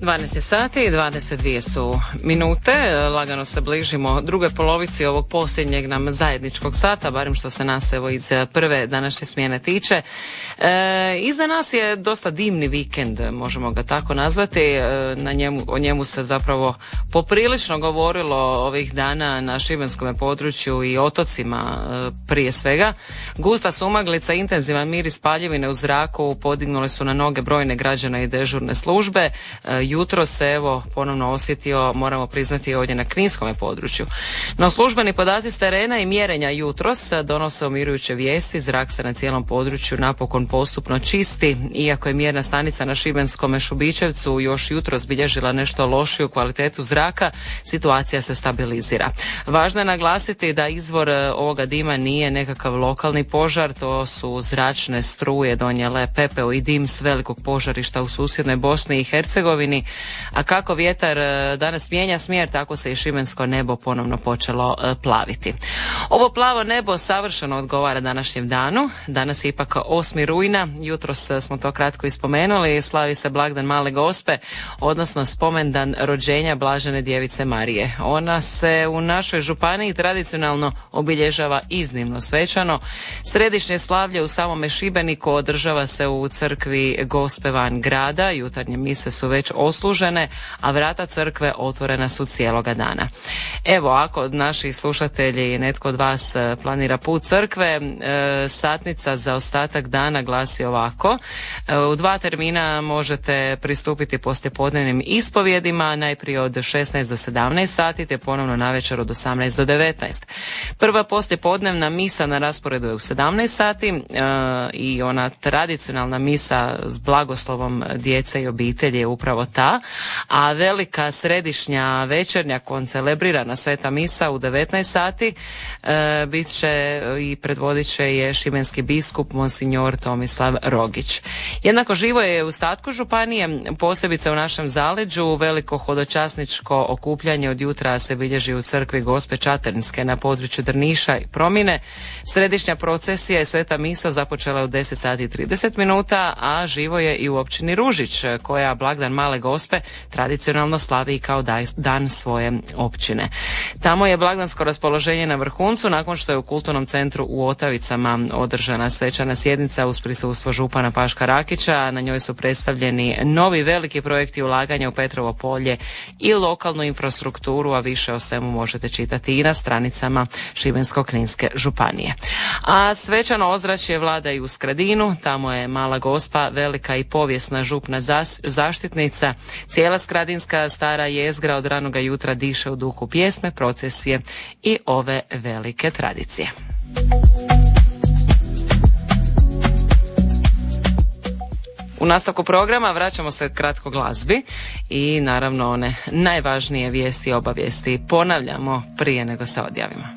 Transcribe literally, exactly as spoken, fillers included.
dvanaest sati i dvadeset dvije su minute, lagano se bližimo drugoj polovici ovog posljednjeg nam zajedničkog sata, barem što se nas evo iz prve današnje smjene tiče. E, iza nas je dosta dimni vikend, možemo ga tako nazvati, e, na njemu, o njemu se zapravo poprilično govorilo ovih dana na šibenskom području i otocima e, prije svega. Gusta sumaglica, intenzivan miris paljevine u zraku podignule su na noge brojne građane i dežurne službe. E, Jutro se evo ponovno osjetio, moramo priznati, ovdje na kninskome području. No službeni podaci s terena i mjerenja jutros donose umirujuće vijesti. Zrak se na cijelom području napokon postupno čisti, iako je mjerna stanica na Šibenskome Šubićevcu još jutros bilježila nešto lošiju kvalitetu zraka, situacija se stabilizira. Važno je naglasiti da izvor ovoga dima nije nekakav lokalni požar, to su zračne struje donijele pepeo i dim s velikog požarišta u susjednoj Bosni i Hercegovini. A kako vjetar danas mijenja smjer, tako se i šibensko nebo ponovno počelo plaviti. Ovo plavo nebo savršeno odgovara današnjem danu. Danas je ipak osmi rujna, jutros smo to kratko ispomenuli, slavi se blagdan Male Gospe, odnosno spomendan rođenja Blažene Djevice Marije. Ona se u našoj županiji tradicionalno obilježava iznimno svečano. Središnje slavlje u samome Šibeniku održava se u crkvi Gospe van grada, jutarnje mise su već oslužene, a vrata crkve otvorena su cijeloga dana. Evo, ako naši slušatelji, netko od vas planira put crkve, e, satnica za ostatak dana glasi ovako. E, u dva termina možete pristupiti poslijepodnevnim ispovjedima, najprije od šesnaest do sedamnaest sati, te ponovno navečer od osamnaest do devetnaest. Prva poslijepodnevna misa na rasporedu je u sedamnaest sati e, i ona tradicionalna misa s blagoslovom djece i obitelji je upravo ta, a velika središnja večernja koncelebrirana sveta misa u devetnaest sati e, bit će i predvodit će je šibenski biskup monsignor Tomislav Rogić. Jednako živo je u ostatku županije, posebice u našem zaleđu. Veliko hodočasničko okupljanje od jutra se bilježi u crkvi Gospe Čaternske na području Drniša i Promine. Središnja procesija i sveta misa započela je u deset sati i trideset minuta, a živo je i u općini Ružić, koja blagdan Male Gospe tradicionalno slavi kao dan svoje općine. Tamo je blagdansko raspoloženje na vrhuncu nakon što je u kulturnom centru u Otavicama održana svečana sjednica uz prisustvo župana Paška Rakića. Na njoj su predstavljeni novi veliki projekti ulaganja u Petrovo polje i lokalnu infrastrukturu, a više o svemu možete čitati i na stranicama Šibensko-kninske županije. A svečano ozračje vlada i u Skradinu, tamo je Mala Gospa velika i povijesna župna zaštitnica. Cijela skradinska stara jezgra od ranoga jutra diše u duhu pjesme, procesije i ove velike tradicije. U nastavku programa vraćamo se kratko glazbi i naravno one najvažnije vijesti i obavijesti ponavljamo prije nego se odjavimo.